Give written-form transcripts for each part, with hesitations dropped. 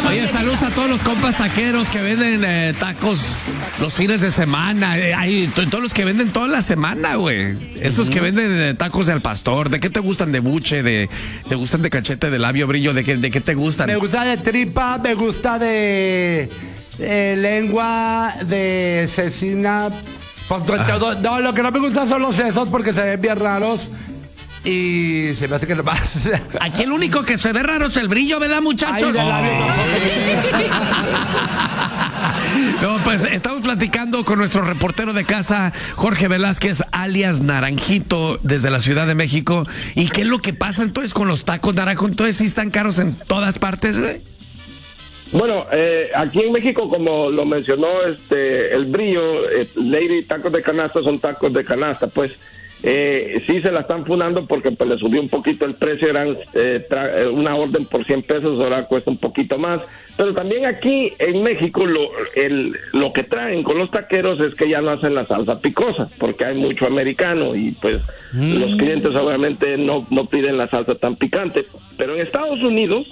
Oye, saludos a todos los compas taqueros que venden tacos los fines de semana. Todos los que venden toda la semana, güey. Esos que venden tacos de al pastor. ¿De qué te gustan? ¿De buche? ¿Te gustan de cachete, de labio, brillo? ¿De qué te gustan? Me gusta de tripa, me gusta de lengua, de cecina. No, lo que no me gusta son los sesos porque se ven bien raros. Y se me hace que lo más. Aquí el único que se ve raro es el brillo, ¿verdad, muchachos? No, pues estamos platicando con nuestro reportero de casa, Jorge Velázquez, alias Naranjito, desde la Ciudad de México. ¿Y qué es lo que pasa entonces con los tacos, Naranjo? Entonces, ¿sí están caros en todas partes, güey? Bueno, aquí en México, como lo mencionó el brillo, Lady Tacos de Canasta son tacos de canasta, pues. Sí se la están fundando porque pues le subió un poquito el precio, eran una orden por 100 pesos, ahora cuesta un poquito más, pero también aquí en México lo que traen con los taqueros es que ya no hacen la salsa picosa, porque hay mucho americano y pues los clientes obviamente no piden la salsa tan picante, pero en Estados Unidos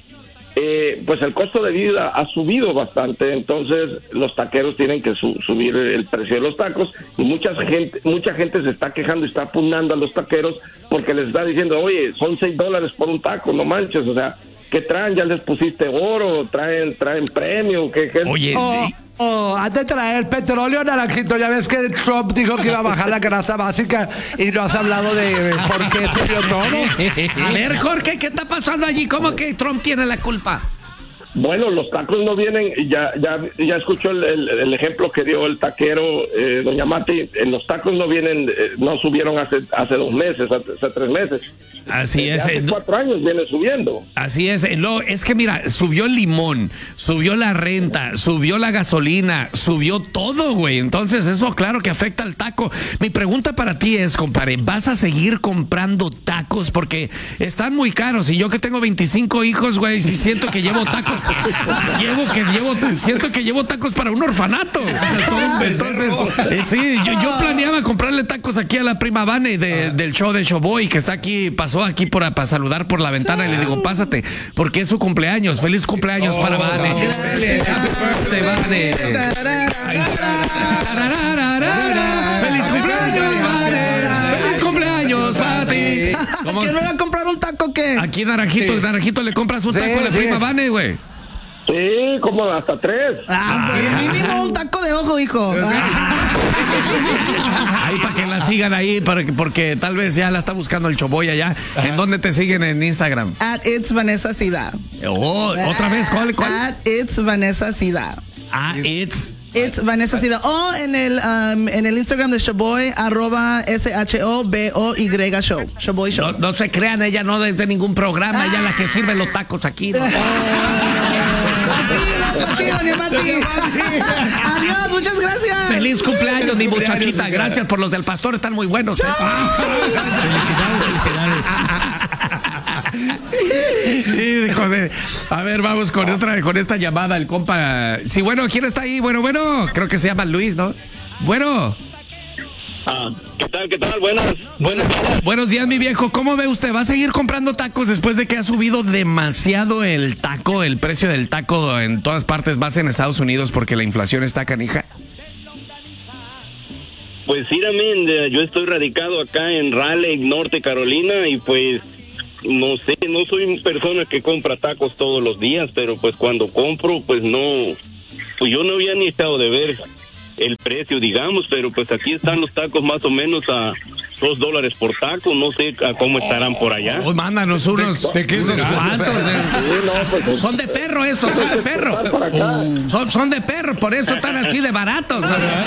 pues el costo de vida ha subido bastante, entonces los taqueros tienen que subir el precio de los tacos y mucha gente se está quejando y está apuntando a los taqueros porque les está diciendo, oye, son $6 por un taco, no manches, o sea, ¿qué traen? ¿Ya les pusiste oro? ¿Traen premio? ¿Qué? Oye, antes de traer el petróleo, Naranjito, ya ves que Trump dijo que iba a bajar la canasta básica y no has hablado de por qué se dio todo. A ver, Jorge, ¿qué está pasando allí? ¿Cómo que Trump tiene la culpa? Bueno, los tacos no vienen, ya escuchó el ejemplo que dio el taquero, doña Mati, los tacos no vienen, no subieron hace 2 meses, hace 3 meses. Así es. Hace 4 años viene subiendo. Así es. Es que mira, subió el limón, subió la renta, subió la gasolina, subió todo, güey. Entonces eso claro que afecta al taco. Mi pregunta para ti es, compadre, ¿vas a seguir comprando tacos? Porque están muy caros y yo que tengo 25 hijos, güey, si siento que llevo tacos, siento que llevo tacos para un orfanato. Entonces, sí, yo planeaba comprarle tacos aquí a la prima Vane del show de Showboy, que está aquí, pasó aquí para saludar por la ventana y le digo, pásate, porque es su cumpleaños. Feliz cumpleaños para Vane. Feliz cumpleaños, Vane. Feliz cumpleaños para ti. ¿Quién me va a comprar un taco qué? Aquí Naranjito le compras un taco a la prima Vane, güey. Sí, como hasta 3. Mínimo un taco de ojo, hijo. Ahí para que la sigan ahí, porque tal vez ya la está buscando el Choboy allá. ¿En dónde te siguen en Instagram? @It's Vanessa Sida. ¿Otra vez? ¿Cuál? @It's Vanessa Sida. It's Vanessa Sida. O en el Instagram de Showboy, @SHOBOY Show. Showboy Show. No se crean, ella no es de ningún programa, ella es la que sirve los tacos aquí. ¿No? Adiós, muchas gracias. Feliz cumpleaños, mi muchachita. Gracias por los del pastor, están muy buenos. Felicidades. Sí, joder. A ver, vamos con esta llamada, el compa. Sí, bueno, ¿quién está ahí? Bueno, creo que se llama Luis, ¿no? Bueno. ¿Qué tal? Buenos días, mi viejo. ¿Cómo ve usted? ¿Va a seguir comprando tacos después de que ha subido demasiado el precio del taco en todas partes, más en Estados Unidos, porque la inflación está canija? Pues sí, también, yo estoy radicado acá en Raleigh, Norte Carolina, y pues no sé, no soy persona que compra tacos todos los días, pero pues cuando compro, pues yo no había ni estado de ver el precio, digamos, pero pues aquí están los tacos más o menos a $2 por taco, no sé a cómo estarán por allá. Mándanos unos. ¿De qué esos cuantos? Son de perro esos, son de perro. Son de perro, por eso están así de baratos.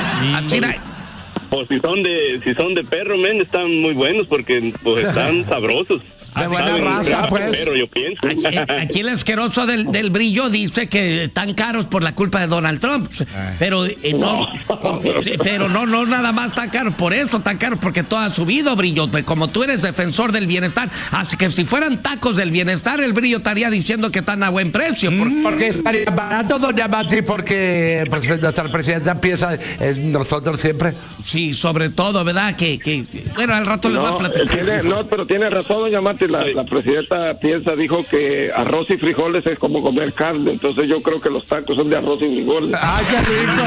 Pues si son de perro, men, están muy buenos porque pues están sabrosos. De buena raza, pues. Pero yo pienso. Aquí el asqueroso del brillo dice que están caros por la culpa de Donald Trump. Pero no nada más tan caros por eso, tan caros porque todo ha subido, brillo. Como tú eres defensor del bienestar, así que si fueran tacos del bienestar, el brillo estaría diciendo que están a buen precio. Porque estaría barato, doña Mati, porque pues, nuestra presidenta empieza nosotros siempre. Sí, sobre todo, ¿verdad? Bueno, al rato le voy a platicar. Pero tiene razón, doña Mati, la presidenta dijo que arroz y frijoles es como comer carne, entonces yo creo que los tacos son de arroz y frijoles. ¡Ay, qué rico!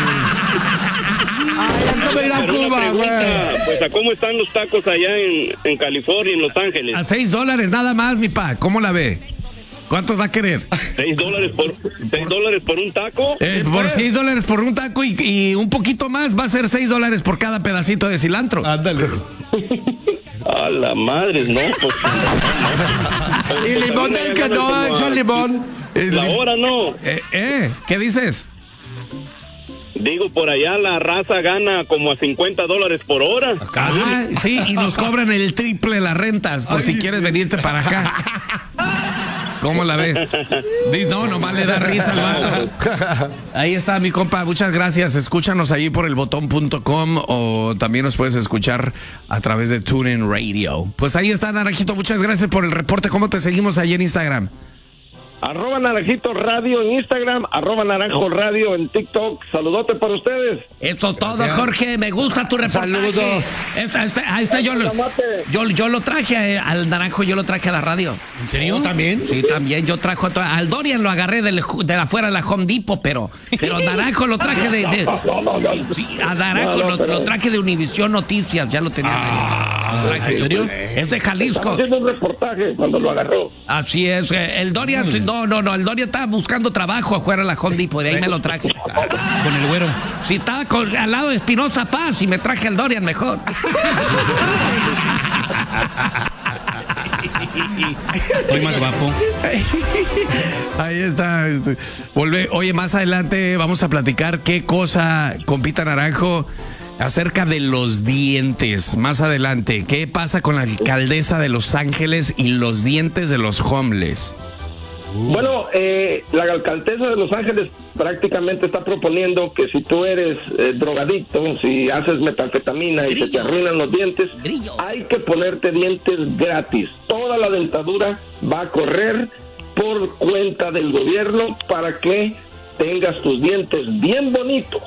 ¡Ay, es como ir a Cuba, güey! Pues, ¿a cómo están los tacos allá en California, en Los Ángeles? A $6 nada más, mi pa. ¿Cómo la ve? ¿Cuántos va a querer? $6 por un taco. Por $6 por un taco y un poquito más va a ser $6 por cada pedacito de cilantro. Ándale. A la madre, no. Pues, y limón del que no ha hecho el limón. La hora no. ¿Qué dices? Digo, por allá la raza gana como a $50 por hora. Ah, sí, y nos cobran el triple las rentas por si quieres venirte para acá. ¿Cómo la ves? No, nomás le da risa al vato. Ahí está, mi compa, muchas gracias. Escúchanos ahí por elbotón.com o también nos puedes escuchar a través de TuneIn Radio. Pues ahí está, Naranjito, muchas gracias por el reporte. ¿Cómo te seguimos ahí en Instagram? @Naranjito Radio en Instagram, @Naranjo Radio en TikTok. Saludote para ustedes. Esto todo, Jorge, me gusta tu reportaje. Saludos. Ahí está, yo lo traje al Naranjo, yo lo traje a la radio. ¿En serio? ¿También? Sí, también, yo trajo al Dorian, lo agarré de afuera de la Home Depot, pero Naranjo lo traje sí, a Naranjo lo traje de Univisión Noticias, ya lo tenía. ¿En serio? Es de Jalisco. Haciendo un reportaje cuando lo agarró. Así es, el Dorian, no, el Dorian estaba buscando trabajo afuera de la Home Depot, de ahí me lo traje. Con el güero. Sí, estaba al lado de Espinosa Paz y me traje al Dorian mejor. Soy más guapo. Ahí está. Oye, más adelante vamos a platicar qué cosa compita Naranjo acerca de los dientes. Más adelante, ¿qué pasa con la alcaldesa de Los Ángeles y los dientes de los homeless? Bueno, la alcaldesa de Los Ángeles prácticamente está proponiendo que si tú eres drogadicto, si haces metanfetamina y se te arruinan los dientes, hay que ponerte dientes gratis. Toda la dentadura va a correr por cuenta del gobierno para que tengas tus dientes bien bonitos.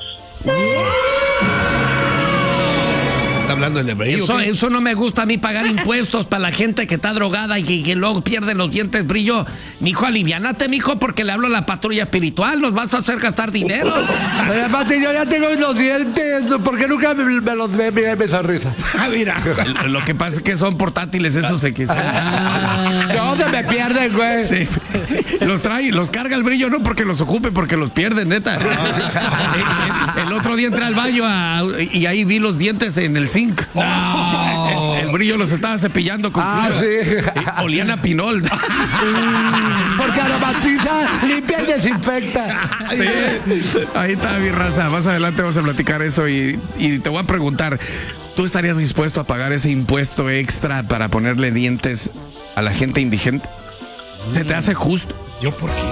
Hablando del de Brillo. Eso no me gusta a mí, pagar impuestos para la gente que está drogada y que luego pierden los dientes. Brillo, mijo, aliviánate, mijo, porque le hablo a la patrulla espiritual, nos vas a hacer gastar dinero. Oye, Pati, yo ya tengo los dientes, ¿por qué nunca me los ve? Mira mi sonrisa. Mira, lo que pasa es que son portátiles, eso se quiso. No, se me pierden, güey. Sí. Los carga el Brillo, no porque los ocupe, porque los pierden, neta. El otro día entré al baño y ahí vi los dientes en el zinc. No. El Brillo los estaba cepillando con sí. Olían a pinol. Porque aromatiza, limpia y desinfecta. Sí. Ahí está mi raza. Más adelante vamos a platicar eso y te voy a preguntar, ¿tú estarías dispuesto a pagar ese impuesto extra para ponerle dientes a la gente indigente? ¿Se te hace justo? ¿Yo por qué?